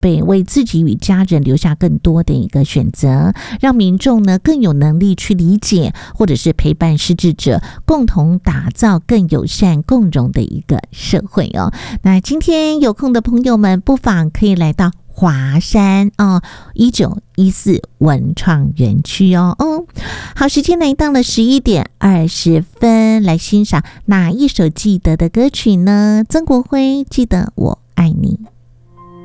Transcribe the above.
备，为自己与家人留下更多的一个选择，让民众呢更有能力去理解或者是陪伴失智者，共同打造更友善共融的一个社会哦。那今天有空的朋友们，不妨可以来到华山1914文创园区哦。好，时间来到了11:20，来欣赏哪一首记得的歌曲呢？曾国辉，记得我爱你。